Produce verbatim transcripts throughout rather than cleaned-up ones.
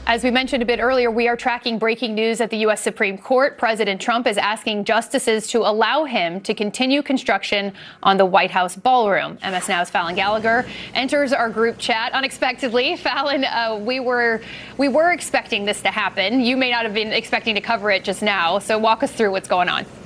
As we mentioned a bit earlier, we are tracking breaking news at the U S Supreme Court. President Trump is asking justices to allow him to continue construction on the White House ballroom. M S Now's Fallon Gallagher enters our group chat unexpectedly. Fallon, uh, we were we were expecting this to happen. You may not have been expecting to cover it just now. So walk us through what's going on.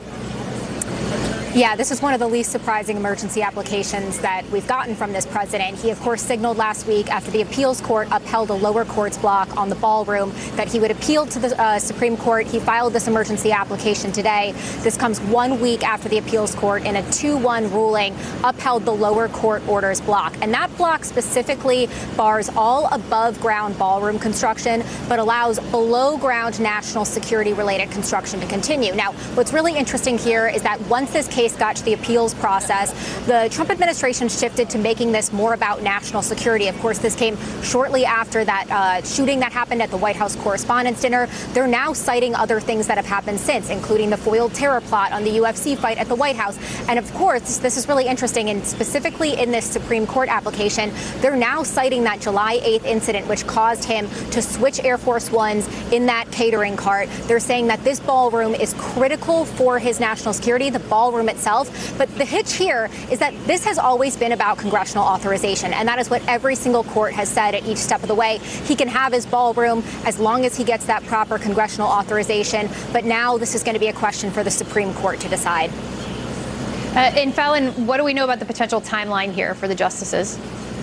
Yeah, this is one of the least surprising emergency applications that we've gotten from this president. He, of course, signaled last week after the appeals court upheld a lower court's block on the ballroom that he would appeal to the uh, Supreme Court. He filed this emergency application today. This comes one week after the appeals court in a two one ruling upheld the lower court order's block. And that block specifically bars all above ground ballroom construction, but allows below ground national security related construction to continue. Now, what's really interesting here is that once this case got to the appeals process, the Trump administration shifted to making this more about national security. Of course, this came shortly after that uh, shooting that happened at the White House Correspondents' Dinner. They're now citing other things that have happened since, including the foiled terror plot on the U F C fight at the White House. And of course, this is really interesting, and specifically in this Supreme Court application, they're now citing that July eighth incident, which caused him to switch Air Force Ones in that catering cart. They're saying that this ballroom is critical for his national security, the ballroom itself. But the hitch here is that this has always been about congressional authorization, and that is what every single court has said at each step of the way. He can have his ballroom as long as he gets that proper congressional authorization. But now this is going to be a question for the Supreme Court to decide. Uh, and Fallon, what do we know about the potential timeline here for the justices?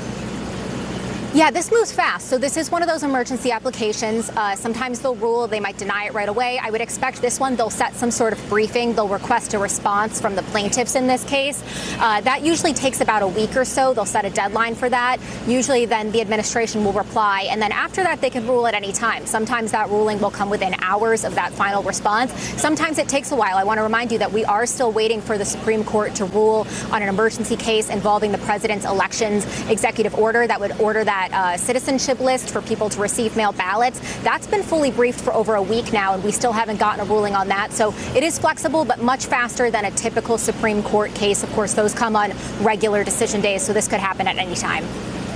Yeah, this moves fast. So this is one of those emergency applications. Uh, sometimes they'll rule, they might deny it right away. I would expect this one, they'll set some sort of briefing. They'll request a response from the plaintiffs in this case. Uh, that usually takes about a week or so. They'll set a deadline for that. Usually then the administration will reply. And then after that, they can rule at any time. Sometimes that ruling will come within hours of that final response. Sometimes it takes a while. I want to remind you that we are still waiting for the Supreme Court to rule on an emergency case involving the president's elections executive order that would order that Uh, citizenship list for people to receive mail ballots. That's been fully briefed for over a week now, and we still haven't gotten a ruling on that. So it is flexible, but much faster than a typical Supreme Court case. Of course, those come on regular decision days, so this could happen at any time.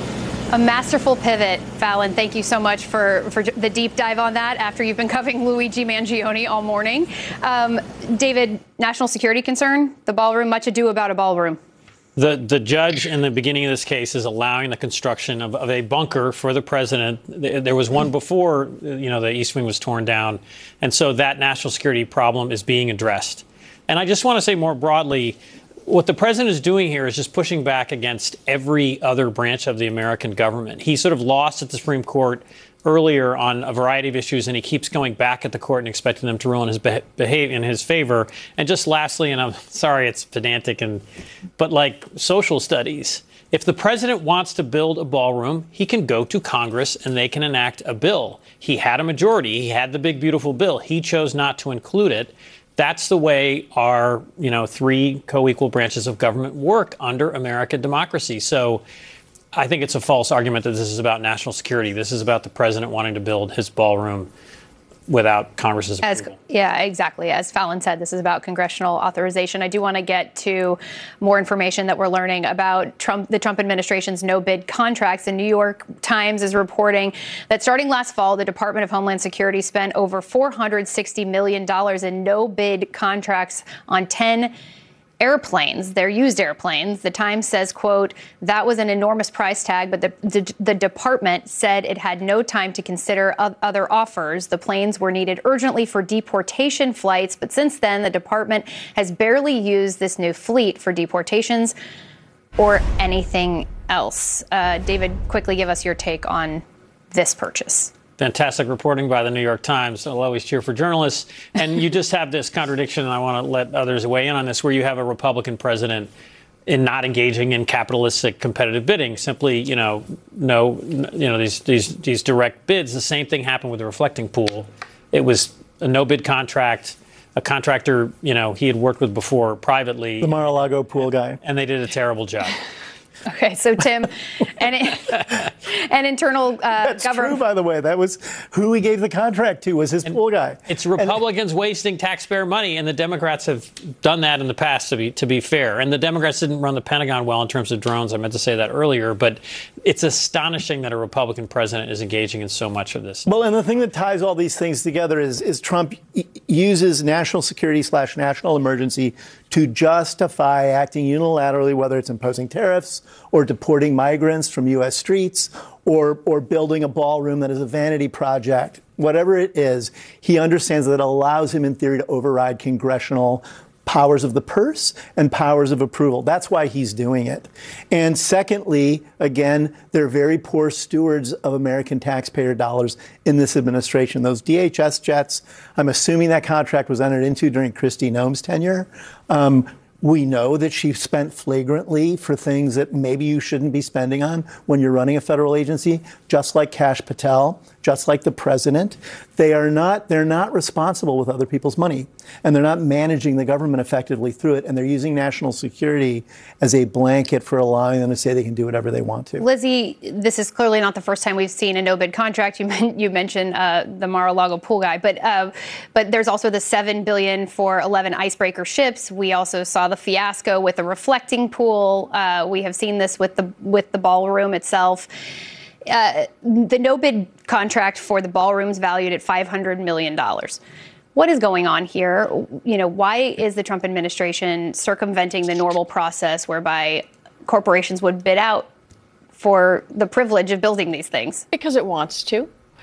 A masterful pivot, Fallon. Thank you so much for, for the deep dive on that after you've been covering Luigi Mangione all morning. Um, David, national security concern, the ballroom, much ado about a ballroom. The the judge in the beginning of this case is allowing the construction of, of a bunker for the president. There was one before, you know, the East Wing was torn down. And so that national security problem is being addressed. And I just want to say more broadly, what the president is doing here is just pushing back against every other branch of the American government. He sort of lost at the Supreme Court earlier on a variety of issues, and he keeps going back at the court and expecting them to rule in his behave in his favor. And just lastly, and I'm sorry it's pedantic, and but like social studies, if the president wants to build a ballroom, he can go to Congress and they can enact a bill. He had a majority. He had the big, beautiful bill. He chose not to include it. That's the way our, you know, three co-equal branches of government work under American democracy. So I think it's a false argument that this is about national security. This is about the president wanting to build his ballroom without Congress's approval. As, yeah, exactly. As Fallon said, this is about congressional authorization. I do want to get to more information that we're learning about Trump, the Trump administration's no-bid contracts. The New York Times is reporting that starting last fall, the Department of Homeland Security spent over four hundred sixty million dollars in no-bid contracts on ten airplanes. They're used airplanes. The Times says, quote, that was an enormous price tag, but the, the, the department said it had no time to consider other offers. The planes were needed urgently for deportation flights. But since then, the department has barely used this new fleet for deportations or anything else. Uh, David, quickly give us your take on this purchase. Fantastic reporting by the New York Times. I'll always cheer for journalists. And you just have this contradiction, and I want to let others weigh in on this, where you have a Republican president in not engaging in capitalistic competitive bidding, simply, you know, no, you know, these these these direct bids. The same thing happened with the reflecting pool. It was a no bid contract. A contractor, you know, he had worked with before privately. The Mar-a-Lago pool guy. And they did a terrible job. Okay, so Tim, any and internal uh, That's government. true, by the way. That was who he gave the contract to, was his and pool guy. It's Republicans and, wasting taxpayer money, and the Democrats have done that in the past, to be to be fair. And the Democrats didn't run the Pentagon well in terms of drones. I meant to say that earlier, but it's astonishing that a Republican president is engaging in so much of this. Well, and the thing that ties all these things together is, is Trump uses national security slash national emergency to justify acting unilaterally, whether it's imposing tariffs or deporting migrants from U S streets or, or building a ballroom that is a vanity project. Whatever it is, he understands that it allows him, in theory, to override congressional powers of the purse and powers of approval. That's why he's doing it. And secondly, again, they're very poor stewards of American taxpayer dollars in this administration. Those D H S jets, I'm assuming that contract was entered into during Kristi Noem's tenure. Um, We know that she spent flagrantly for things that maybe you shouldn't be spending on when you're running a federal agency, just like Kash Patel, just like the president. They are not, they're not responsible with other people's money, and they're not managing the government effectively through it, and they're using national security as a blanket for allowing them to say they can do whatever they want to. Lizzie, this is clearly not the first time we've seen a no-bid contract. You, men- you mentioned uh, the Mar-a-Lago pool guy, but uh, but there's also the seven billion dollars for eleven icebreaker ships. We also saw the fiasco with the reflecting pool. Uh, we have seen this with the with the ballroom itself. Uh, the no-bid contract for the ballroom is valued at five hundred million dollars. What is going on here? You know, why is the Trump administration circumventing the normal process whereby corporations would bid out for the privilege of building these things? Because it wants to.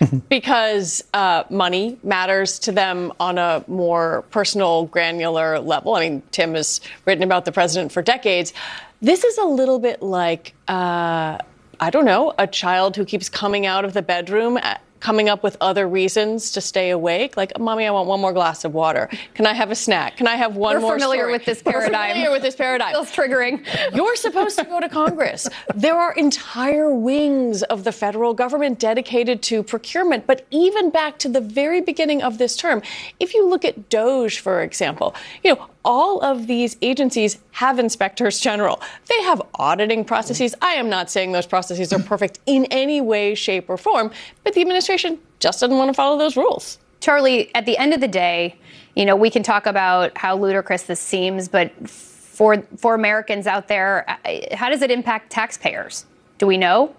Because uh, money matters to them on a more personal, granular level. I mean, Tim has written about the president for decades. This is a little bit like, uh, I don't know, a child who keeps coming out of the bedroom, at, coming up with other reasons to stay awake. Like, Mommy, I want one more glass of water. Can I have a snack? Can I have one We're more familiar story? with this paradigm. We're familiar with this paradigm. Feels triggering. You're supposed to go to Congress. There are entire wings of the federal government dedicated to procurement. But even back to the very beginning of this term, if you look at DOGE, for example, you know, all of these agencies have inspectors general. They have auditing processes. I am not saying those processes are perfect in any way, shape, or form, but the administration just doesn't want to follow those rules. Charlie, at the end of the day, you know, we can talk about how ludicrous this seems, but for for Americans out there, how does it impact taxpayers? Do we know?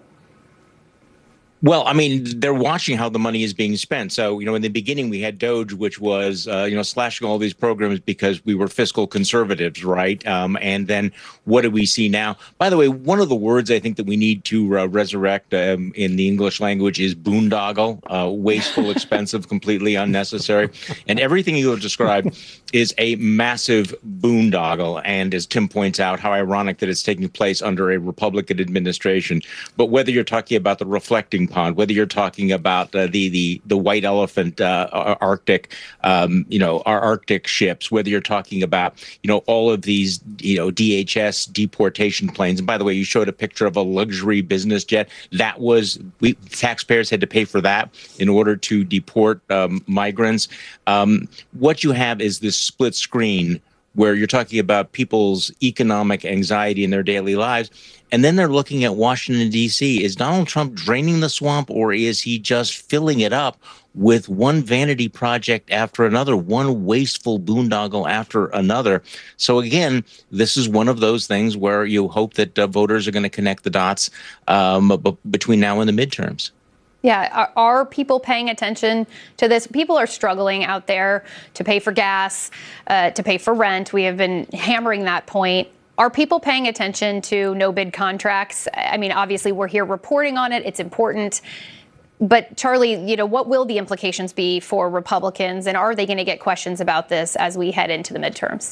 Well, I mean, they're watching how the money is being spent. So, you know, in the beginning, we had DOGE, which was, uh, you know, slashing all these programs because we were fiscal conservatives, right? Um, and then what do we see now? By the way, one of the words I think that we need to uh, resurrect um, in the English language is boondoggle, uh, wasteful, expensive, completely unnecessary. And everything you have described is a massive boondoggle. And as Tim points out, how ironic that it's taking place under a Republican administration. But whether you're talking about the reflecting pond, whether you're talking about uh, the the the white elephant uh, Arctic, um, you know, our Arctic ships, whether you're talking about, you know, all of these, you know, D H S deportation planes. And by the way, you showed a picture of a luxury business jet. That was, we taxpayers had to pay for that in order to deport um, migrants. Um, what you have is this split screen where you're talking about people's economic anxiety in their daily lives. And then they're looking at Washington, D C. Is Donald Trump draining the swamp, or is he just filling it up with one vanity project after another, one wasteful boondoggle after another? So, again, this is one of those things where you hope that uh, voters are going to connect the dots um, b- between now and the midterms. Yeah. Are, are people paying attention to this? People are struggling out there to pay for gas, uh, to pay for rent. We have been hammering that point. Are people paying attention to no-bid contracts? I mean, obviously, we're here reporting on it. It's important. But, Charlie, you know, what will the implications be for Republicans? And are they going to get questions about this as we head into the midterms?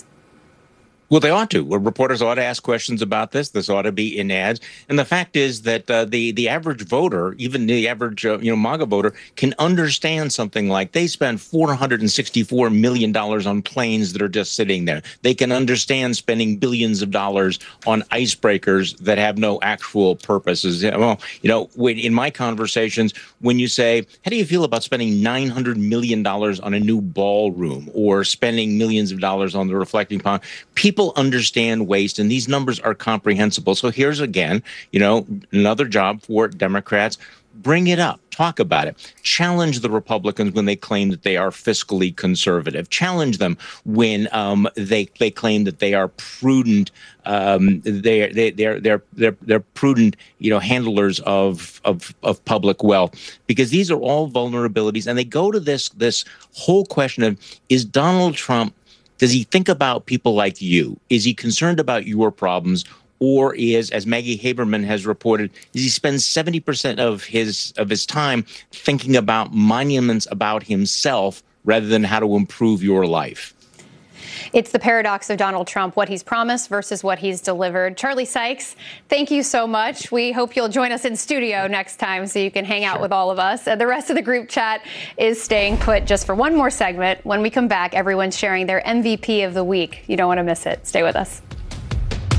Well, they ought to. Well, reporters ought to ask questions about this. This ought to be in ads. And the fact is that uh, the the average voter, even the average uh, you know MAGA voter, can understand something like they spend four hundred sixty-four million dollars on planes that are just sitting there. They can understand spending billions of dollars on icebreakers that have no actual purposes. Well, you know, when, in my conversations, when you say, how do you feel about spending nine hundred million dollars on a new ballroom or spending millions of dollars on the reflecting pond? People People understand waste, and these numbers are comprehensible. So here's, again, you know, another job for Democrats. Bring it up. Talk about it. Challenge the Republicans when they claim that they are fiscally conservative. Challenge them when um, they they claim that they are prudent. Um, they they they're they're they're they're prudent, you know, handlers of of of public wealth, because these are all vulnerabilities, and they go to this this whole question of, is Donald Trump, does he think about people like you? Is he concerned about your problems? Or is, as Maggie Haberman has reported, is he spends seventy percent of his of his time thinking about monuments about himself rather than how to improve your life? It's the paradox of Donald Trump, what he's promised versus what he's delivered. Charlie Sykes, thank you so much. We hope you'll join us in studio next time so you can hang out with all of us. And the rest of the group chat is staying put just for one more segment. When we come back, everyone's sharing their M V P of the week. You don't want to miss it. Stay with us.